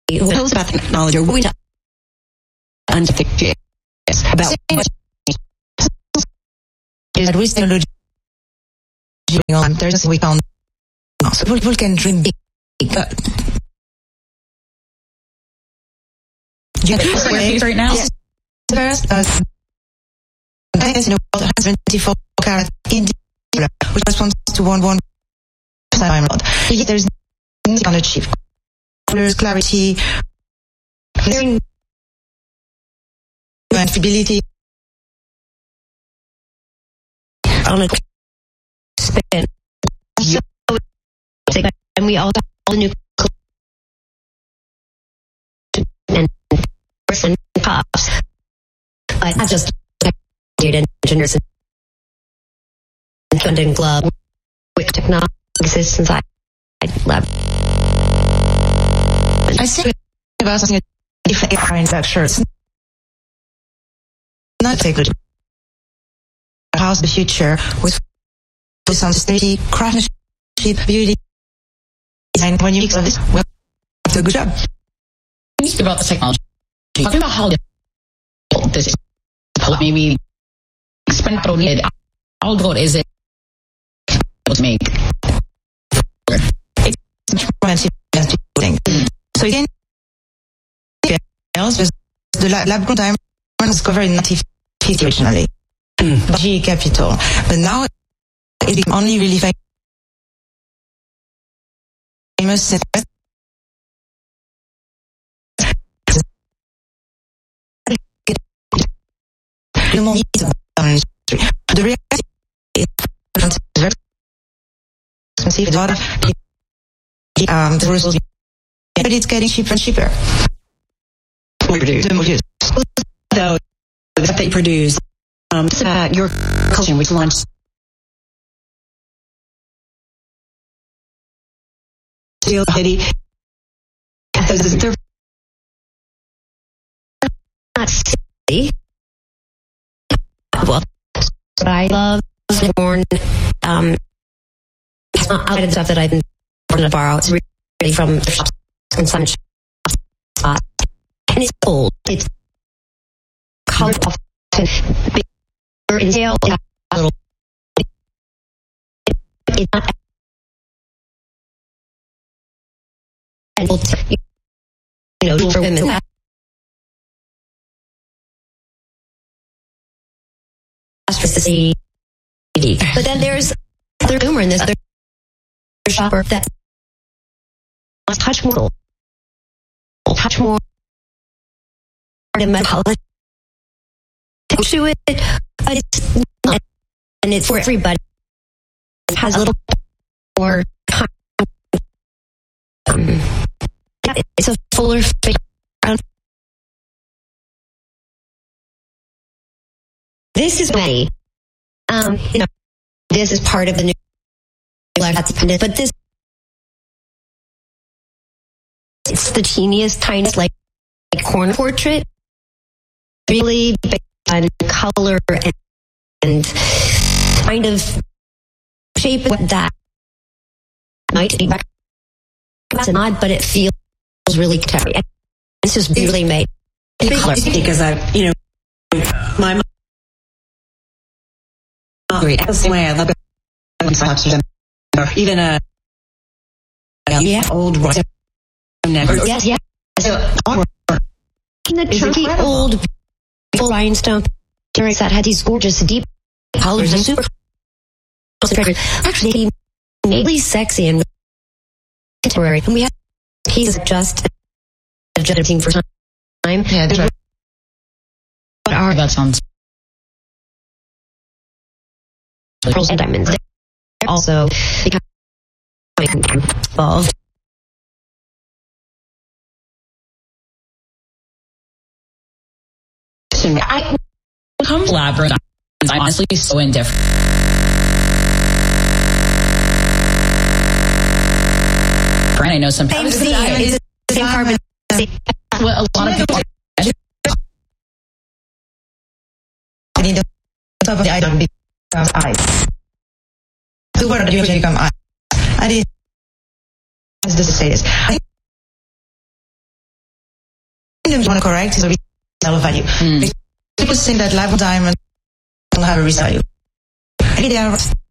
who knows about technology are going to understand about what is with technology on. There's we found so people can dream big. Right now. Yes. First, in the world 124 carat India, which corresponds to 1 time rod. Yet there's nothing unachieved. Colors, clarity, clearing, and fidelity. On a spin. So, and we all the new and person pops. But not just data engineers and London Club with technology exists inside lab. I think about something different manufacturers. Not technology. How's the future with some steady craftsmanship, beauty, and when you mix all this, well, it's a good job. Speak about the technology. Talking about how this is maybe explain how good is it to make? It's much more than people think. So again, the lab-grown diamond was discovered in 1950 originally by GE Capital, but now it's only really famous. The reality is very expensive. The resources, but it's getting cheaper and cheaper. We produce the modules. Though that they produce, your collection which launched. They're not silly. Well, what I love is born. It's not outdated stuff that I've been born to borrow. It's really from the shops and some shops. And it's old. It's called often bigger in scale. A little. It's not. And for women. But then there's other boomer in this other shopper that wants touch more in metal to it, but it's not, and it's for everybody. It has a little more time. It's a fuller figure. This is me. This is part of the new life that's dependent, but this it's the teeniest, tiniest, like corn portrait, really based on color and kind of shape that might be back. It's odd, but it feels really contemporary. It's just beautifully made. Because my mom. The same way I love it. Even old rock. Yes. The chunky old rhinestone that had these gorgeous deep colors and super concentrated. Actually, really sexy and contemporary. And we have pieces just editing for time. Yeah, that's right. What are that sounds? Pearls and diamonds. They're also becoming involved. I come elaborate. I'm honestly so indifferent. I know some people. Same carbon. What a lot of people. I need the top of the item becomes ice. The word usually become ice. I did as this says. you want to correct is a resale value. People think that lab diamond don't have a resale value. They are